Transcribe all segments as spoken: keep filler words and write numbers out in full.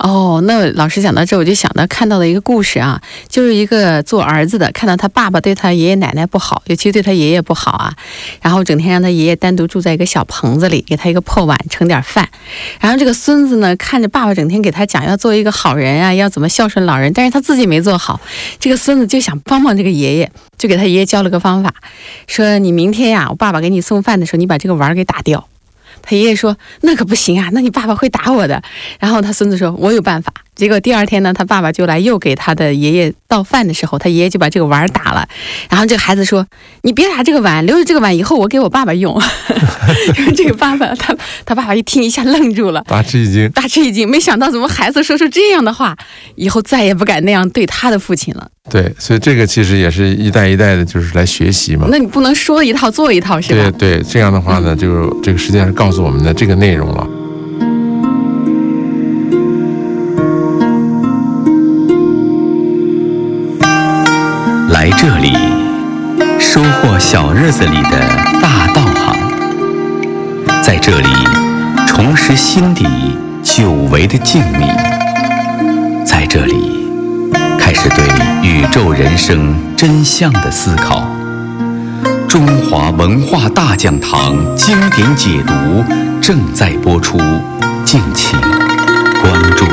哦，那老师讲到这，我就想到看到的一个故事啊，就是一个做儿子的看到他爸爸对他爷爷奶奶不好，尤其对他爷爷不好啊，然后整天让他爷爷单独住在一个小棚子里，给他一个破碗盛点饭。然后这个孙子呢，看着爸爸整天给他讲要做一个好人啊，要怎么孝顺老人，但是他自己没做好，这个孙子就想帮帮这个爷爷，就给他爷爷教了个方法，说你明天呀，我爸爸给你送饭的时候，你把这个碗给打掉。他爷爷说那可不行啊，那你爸爸会打我的。然后他孙子说我有办法。结果第二天呢，他爸爸就来又给他的爷爷倒饭的时候，他爷爷就把这个碗打了。然后这个孩子说你别打这个碗，留着这个碗以后我给我爸爸用。这个爸爸他他爸爸一听一下愣住了， 大吃一惊大吃一惊，没想到怎么孩子说出这样的话，以后再也不敢那样对他的父亲了。 对，所以这个其实也是一代一代的就是来学习嘛。 那你不能说一套做一套是吧？ 对对，这样的话呢，就这个实际上是告诉我们的这个内容了。 来这里，收获小日子里的大道行，在这里重拾心底久违的静谧，在这里开始对宇宙人生真相的思考。中华文化大讲堂经典解读正在播出，敬请关注。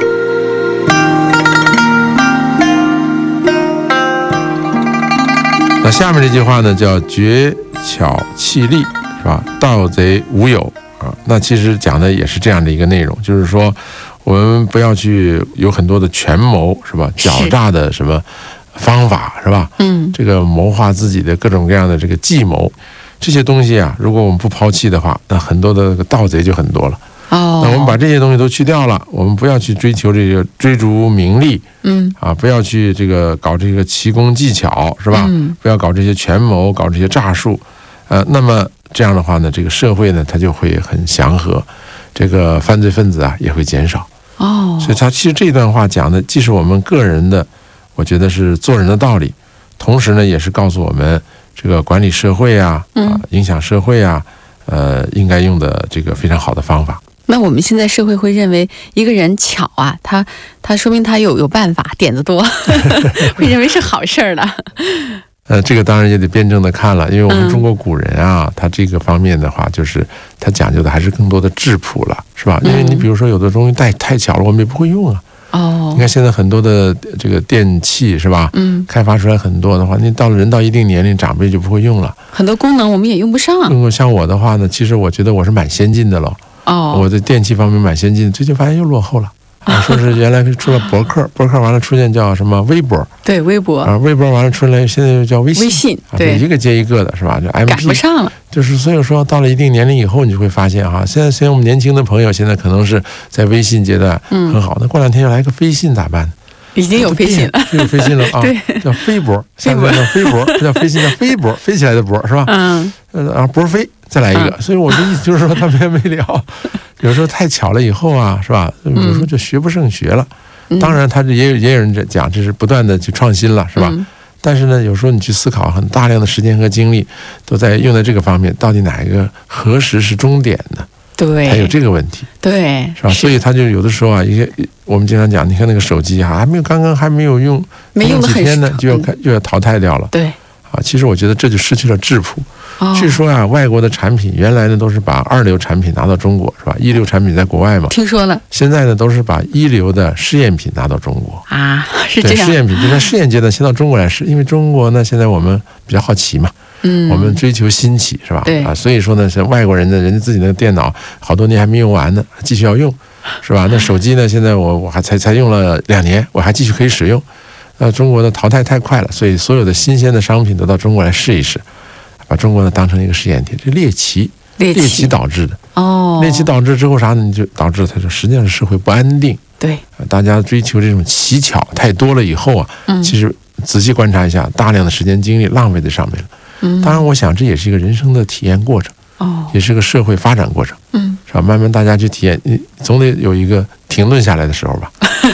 那下面这句话呢，叫绝巧弃利，是吧？盗贼无有啊。那其实讲的也是这样的一个内容，就是说我们不要去有很多的权谋，是吧？狡诈的什么方法，是吧？嗯，这个谋划自己的各种各样的这个计谋，这些东西啊，如果我们不抛弃的话，那很多的盗贼就很多了。哦，那我们把这些东西都去掉了，我们不要去追求这个追逐名利，嗯，啊，不要去这个搞这个奇功技巧，是吧？嗯，不要搞这些权谋，搞这些诈术，呃，那么这样的话呢，这个社会呢，它就会很祥和，这个犯罪分子啊也会减少。哦，所以他其实这段话讲的，既是我们个人的，我觉得是做人的道理，同时呢，也是告诉我们这个管理社会啊，啊，影响社会啊，呃，应该用的这个非常好的方法。 那我们现在社会会认为一个人巧啊，他他说明他有有办法，点子多，会认为是好事儿的。 呃，这个当然也得辩证的看了，因为我们中国古人啊，嗯、他这个方面的话，就是他讲究的还是更多的质朴了，是吧？因为你比如说有的东西太太巧了，我们也不会用啊。哦，你看现在很多的这个电器是吧？嗯，开发出来很多的话，你到了人到一定年龄，长辈就不会用了， 很多功能我们也用不上。 如果像我的话呢，其实我觉得我是蛮先进的了。哦，我在电器方面蛮先进，最近发现又落后了。啊，说是原来出了博客，博客完了出现叫什么微博， 对，微博啊，微博完了出来，现在又叫微信， 微信， 对，一个接一个的是吧？就 M P 赶不上了。 就是所以说，到了一定年龄以后，你就会发现哈，现在虽然我们年轻的朋友现在可能是在微信阶段很好，那过两天要来个飞信咋办？ 已经有飞信了， 就有飞信了啊，叫飞博，下面叫飞博，不叫飞信，叫飞博，飞起来的博是吧？嗯，然后博飞再来一个，所以我的意思就是说，他没完没了。有时候太巧了以后啊，是吧？有时候就学不胜学了。当然，他这也有也有人讲，这是不断的去创新了，是吧？但是呢，有时候你去思考，很大量的时间和精力都在用在这个方面，到底哪一个何时是终点呢？ 对， 还有这个问题， 对， 是吧？所以他就有的时候啊，一些我们经常讲，你看那个手机啊，还没有刚刚还没有用， 没用几天呢，就要开就要淘汰掉了。 对， 啊，其实我觉得这就失去了质朴。哦、据说啊，外国的产品原来呢都是把二流产品拿到中国，是吧？一流产品在国外嘛。 听说了。现在呢都是把一流的试验品拿到中国啊，是这样。 对，试验品就在试验阶段先到中国来试，因为中国呢现在我们比较好奇嘛。嗯，我们追求新奇是吧？ 对啊， 所以说呢，像外国人的人家自己的电脑好多年还没用完呢，继续要用，是吧？那手机呢，现在我我还才才用了两年，我还继续可以使用。那中国的淘汰太快了，所以所有的新鲜的商品都到中国来试一试，把中国呢当成一个试验田，这猎奇，猎奇导致的。哦，猎奇导致之后啥呢？你就导致它就实际上是社会不安定。 对， 大家追求这种奇巧太多了以后啊，嗯、其实仔细观察一下，大量的时间精力浪费在上面了。嗯，当然，我想这也是一个人生的体验过程，哦，也是个社会发展过程，嗯，是吧？慢慢大家去体验，你总得有一个停顿下来的时候吧，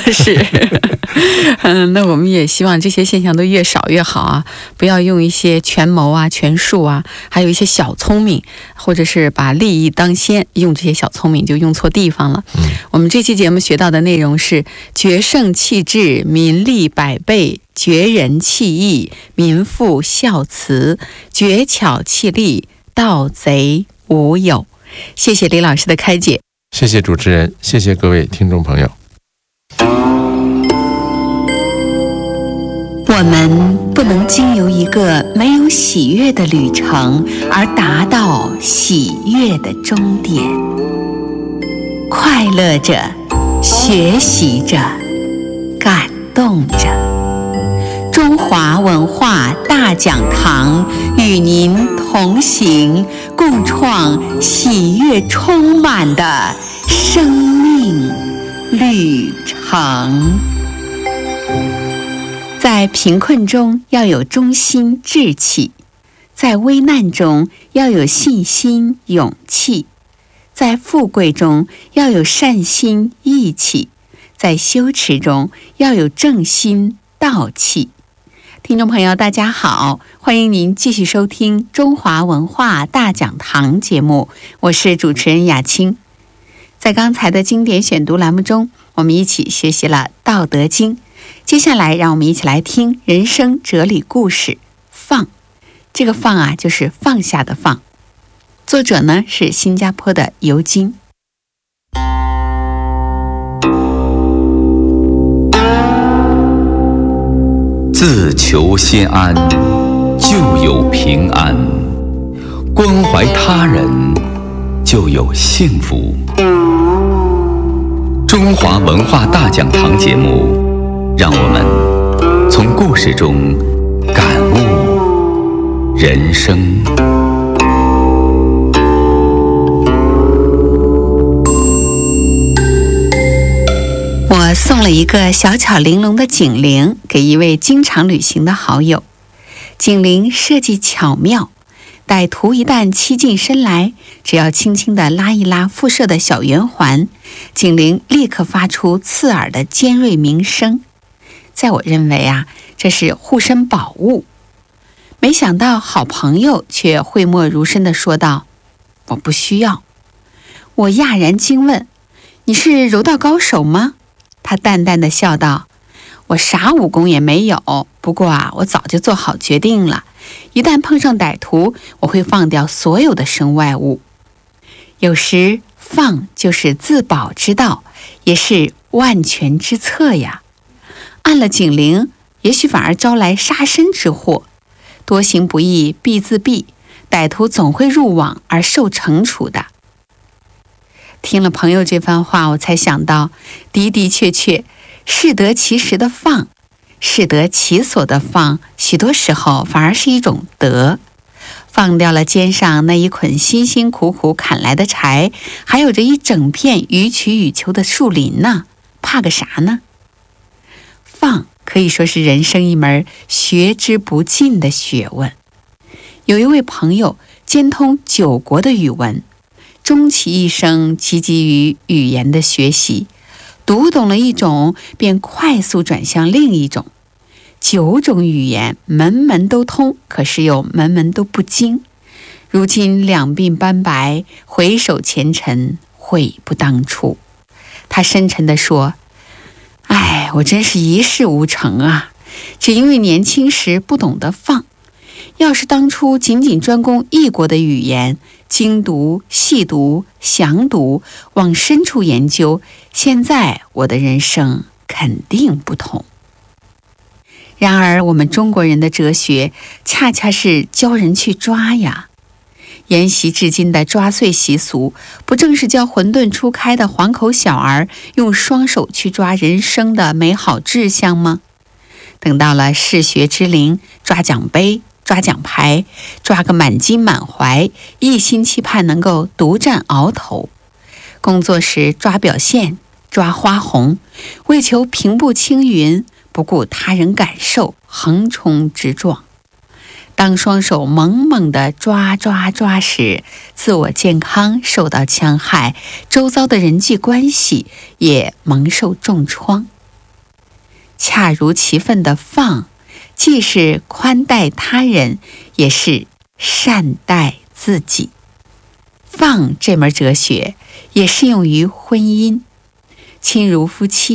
是，嗯，那我们也希望这些现象都越少越好啊，不要用一些权谋啊、权术啊，还有一些小聪明，或者是把利益当先，用这些小聪明就用错地方了。 嗯， 我们这期节目学到的内容是决胜气质，民利百倍；绝人弃义，民复孝慈；绝巧弃利，盗贼无有。谢谢李老师的开解。 谢谢主持人，谢谢各位听众朋友。 我们不能经由一个没有喜悦的旅程而达到喜悦的终点。快乐着，学习着，感动着。中华文化大讲堂与您同行，共创喜悦充满的生命旅程。在贫困中要有忠心志气，在危难中要有信心勇气，在富贵中要有善心义气，在羞耻中要有正心道气。听众朋友大家好，欢迎您继续收听中华文化大讲堂节目，我是主持人雅青。在刚才的经典选读栏目中，我们一起学习了《道德经》，接下来让我们一起来听人生哲理故事放。这个放啊，就是放下的放。作者呢是新加坡的尤金。 自求心安，就有平安；关怀他人，就有幸福。中华文化大讲堂节目，让我们从故事中感悟人生。 我送了一个小巧玲珑的颈铃给一位经常旅行的好友。颈铃设计巧妙，歹徒一旦欺近身来，只要轻轻地拉一拉附设的小圆环，颈铃立刻发出刺耳的尖锐鸣声。在我认为啊，这是护身宝物。没想到好朋友却讳莫如深地说道：“我不需要。”我讶然惊问：“你是柔道高手吗？”他淡淡地笑道：“我啥武功也没有，不过啊，我早就做好决定了，一旦碰上歹徒，我会放掉所有的身外物。有时放就是自保之道，也是万全之策呀。按了警铃，也许反而招来杀身之祸。多行不义必自毙，歹徒总会入网而受惩处的。”听了朋友这番话，我才想到，的的确确，适得其时的放，适得其所的放，许多时候反而是一种德。放掉了肩上那一捆辛辛苦苦砍来的柴，还有着一整片予取予求的树林呢，怕个啥呢？放可以说是人生一门学之不尽的学问。有一位朋友兼通九国的语文，终其一生积极于语言的学习，读懂了一种便快速转向另一种，九种语言门门都通，可是又门门都不精。如今两鬓斑白，回首前尘，悔不当初。他深沉地说：“哎，我真是一事无成啊，只因为年轻时不懂得放。要是当初仅仅专攻异国的语言，精读、细读、详读，往深处研究，现在我的人生肯定不同。”然而我们中国人的哲学恰恰是教人去抓呀。沿袭至今的抓碎习俗，不正是教混沌初开的黄口小儿用双手去抓人生的美好志向吗？等到了嗜学之龄，抓奖杯，抓奖牌，抓个满襟满怀，一心期盼能够独占鳌头。工作时抓表现，抓花红，为求平步青云，不顾他人感受，横冲直撞。当双手猛猛地抓抓抓时，自我健康受到戕害，周遭的人际关系也蒙受重创。 恰如其分的放，既是宽待他人，也是善待自己。放这门哲学也适用于婚姻，亲如夫妻，